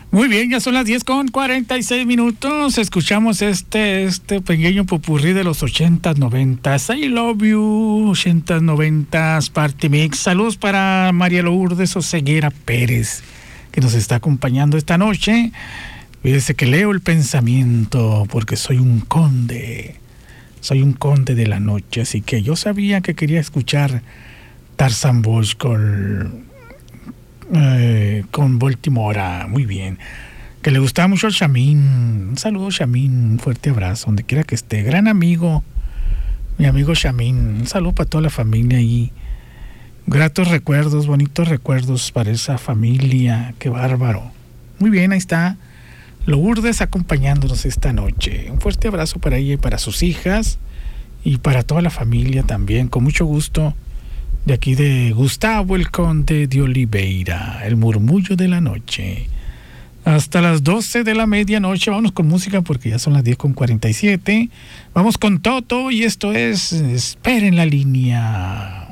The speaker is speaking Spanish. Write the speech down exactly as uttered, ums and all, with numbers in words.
Muy bien, ya son las diez con cuarenta y seis minutos. Escuchamos este, este pequeño popurrí de los ochentas, noventas. I love you, ochentas, noventas, Party Mix. Saludos para María Lourdes Oseguera Pérez, que nos está acompañando esta noche. Fíjese que leo el pensamiento porque soy un conde. Soy un conde de la noche, así que yo sabía que quería escuchar Tarzan Bosch con... Eh, con Baltimora. Muy bien, que le gustaba mucho el Shamin. Un saludo, Shamin, un fuerte abrazo donde quiera que esté, gran amigo, mi amigo Shamin. Un saludo para toda la familia y gratos recuerdos, bonitos recuerdos para esa familia. Qué bárbaro. Muy bien, ahí está Lourdes acompañándonos esta noche. Un fuerte abrazo para ella y para sus hijas y para toda la familia también, con mucho gusto. De aquí de Gustavo el Conde de Oliveira, el murmullo de la noche. Hasta las doce de la medianoche. Vamos con música porque ya son las diez con cuarenta y siete. Vamos con Toto y esto es Espera en la línea.